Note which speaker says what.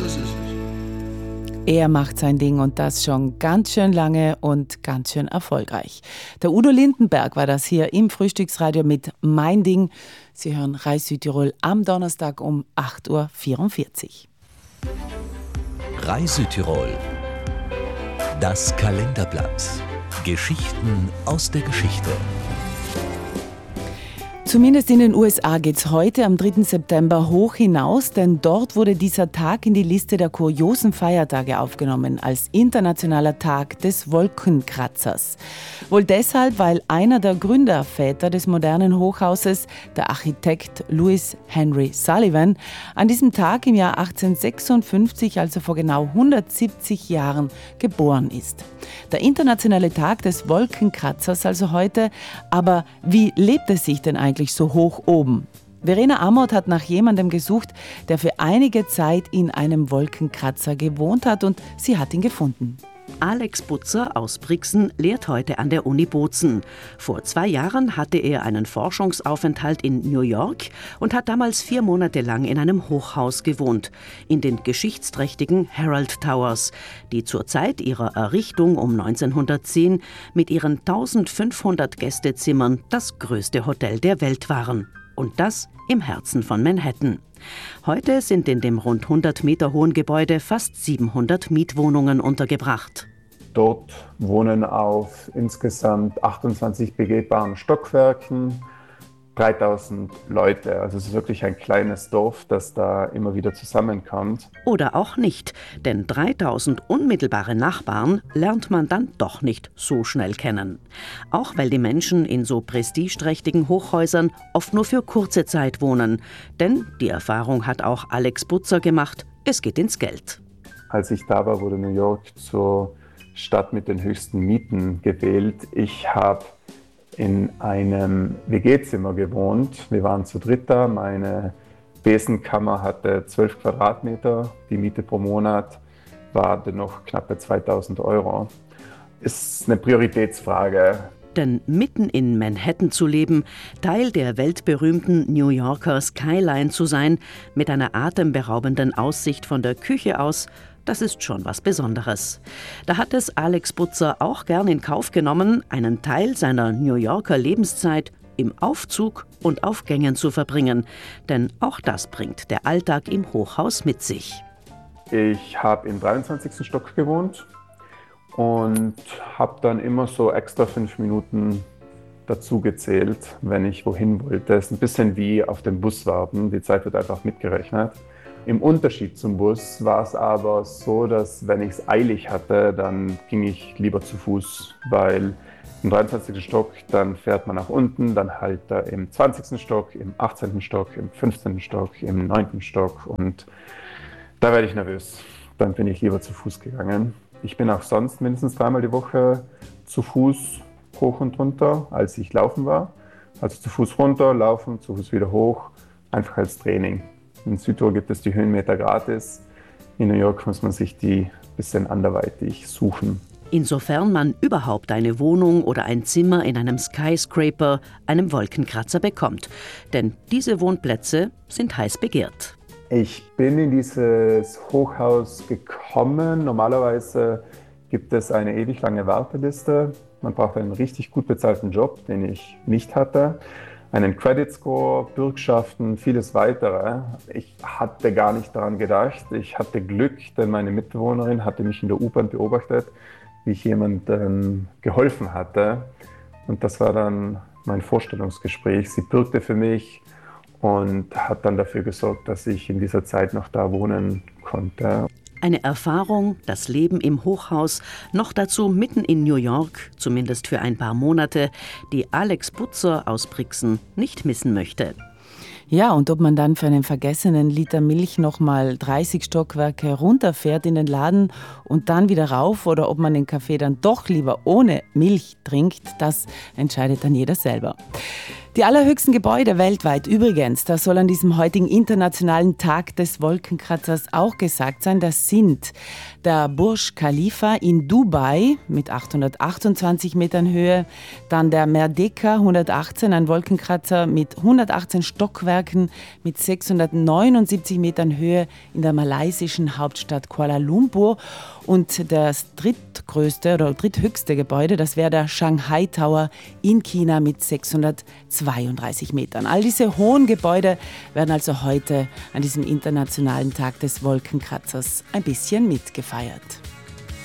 Speaker 1: das ist es.
Speaker 2: Er macht sein Ding und das schon ganz schön lange und ganz schön erfolgreich. Der Udo Lindenberg war das hier im Frühstücksradio mit Mein Ding. Sie hören Reis Südtirol am Donnerstag um 8.44 Uhr.
Speaker 3: Reis Südtirol. Das Kalenderblatt. Geschichten aus der Geschichte.
Speaker 2: Zumindest in den USA geht's heute am 3. September hoch hinaus, denn dort wurde dieser Tag in die Liste der kuriosen Feiertage aufgenommen als internationaler Tag des Wolkenkratzers. Wohl deshalb, weil einer der Gründerväter des modernen Hochhauses, der Architekt Louis Henry Sullivan, an diesem Tag im Jahr 1856, also vor genau 170 Jahren, geboren ist. Der internationale Tag des Wolkenkratzers also heute, aber wie lebt es sich denn eigentlich so hoch oben? Verena Amott hat nach jemandem gesucht, der für einige Zeit in einem Wolkenkratzer gewohnt hat und sie hat ihn gefunden.
Speaker 4: Alex Butzer aus Brixen lehrt heute an der Uni Bozen. Vor 2 Jahren hatte er einen Forschungsaufenthalt in New York und hat damals 4 Monate lang in einem Hochhaus gewohnt, in den geschichtsträchtigen Herald Towers, die zur Zeit ihrer Errichtung um 1910 mit ihren 1500 Gästezimmern das größte Hotel der Welt waren. Und das im Herzen von Manhattan. Heute sind in dem rund 100 Meter hohen Gebäude fast 700 Mietwohnungen untergebracht.
Speaker 5: Dort wohnen auf insgesamt 28 begehbaren Stockwerken 3000 Leute. Also es ist wirklich ein kleines Dorf, das da immer wieder zusammenkommt.
Speaker 4: Oder auch nicht, denn 3000 unmittelbare Nachbarn lernt man dann doch nicht so schnell kennen. Auch weil die Menschen in so prestigeträchtigen Hochhäusern oft nur für kurze Zeit wohnen. Denn die Erfahrung hat auch Alex Butzer gemacht, es geht ins Geld.
Speaker 5: Als ich da war, wurde New York zur Stadt mit den höchsten Mieten gewählt. Ich habe in einem WG-Zimmer gewohnt. Wir waren zu dritt da. Meine Besenkammer hatte 12 Quadratmeter. Die Miete pro Monat war dennoch knappe 2000 Euro. Ist eine Prioritätsfrage.
Speaker 4: Denn mitten in Manhattan zu leben, Teil der weltberühmten New Yorker Skyline zu sein, mit einer atemberaubenden Aussicht von der Küche aus, das ist schon was Besonderes. Da hat es Alex Butzer auch gern in Kauf genommen, einen Teil seiner New Yorker Lebenszeit im Aufzug und auf Gängen zu verbringen. Denn auch das bringt der Alltag im Hochhaus mit sich.
Speaker 5: Ich habe im 23. Stock gewohnt und habe dann immer so extra 5 Minuten dazu gezählt, wenn ich wohin wollte. Es ist ein bisschen wie auf dem Bus warten, die Zeit wird einfach mitgerechnet. Im Unterschied zum Bus war es aber so, dass wenn ich es eilig hatte, dann ging ich lieber zu Fuß, weil im 23. Stock, dann fährt man nach unten, dann halt da im 20. Stock, im 18. Stock, im 15. Stock, im 9. Stock und da werde ich nervös. Dann bin ich lieber zu Fuß gegangen. Ich bin auch sonst mindestens 3-mal die Woche zu Fuß hoch und runter, als ich laufen war. Also zu Fuß runter, laufen, zu Fuß wieder hoch, einfach als Training. In Südtirol gibt es die Höhenmeter gratis. In New York muss man sich die ein bisschen anderweitig suchen.
Speaker 4: Insofern man überhaupt eine Wohnung oder ein Zimmer in einem Skyscraper, einem Wolkenkratzer bekommt. Denn diese Wohnplätze sind heiß begehrt.
Speaker 5: Ich bin in dieses Hochhaus gekommen. Normalerweise gibt es eine ewig lange Warteliste. Man braucht einen richtig gut bezahlten Job, den ich nicht hatte. Einen Credit Score, Bürgschaften, vieles weitere. Ich hatte gar nicht daran gedacht. Ich hatte Glück, denn meine Mitbewohnerin hatte mich in der U-Bahn beobachtet, wie ich jemandem geholfen hatte. Und das war dann mein Vorstellungsgespräch. Sie bürgte für mich und hat dann dafür gesorgt, dass ich in dieser Zeit noch da wohnen konnte.
Speaker 4: Eine Erfahrung, das Leben im Hochhaus, noch dazu mitten in New York, zumindest für ein paar Monate, die Alex Butzer aus Brixen nicht missen möchte.
Speaker 2: Ja, und ob man dann für einen vergessenen Liter Milch nochmal 30 Stockwerke runterfährt in den Laden und dann wieder rauf oder ob man den Kaffee dann doch lieber ohne Milch trinkt, das entscheidet dann jeder selber. Die allerhöchsten Gebäude weltweit übrigens, das soll an diesem heutigen internationalen Tag des Wolkenkratzers auch gesagt sein, das sind der Burj Khalifa in Dubai mit 828 Metern Höhe, dann der Merdeka 118, ein Wolkenkratzer mit 118 Stockwerken mit 679 Metern Höhe in der malaysischen Hauptstadt Kuala Lumpur und das drittgrößte oder dritthöchste Gebäude, das wäre der Shanghai Tower in China mit 632 Metern. All diese hohen Gebäude werden also heute an diesem internationalen Tag des Wolkenkratzers ein bisschen mitgefeiert.